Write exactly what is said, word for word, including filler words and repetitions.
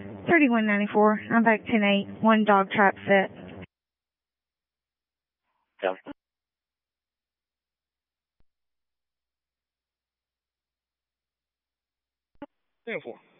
thirty-one ninety-four. I'm back ten eight. One dog trap set. Yeah. ten four.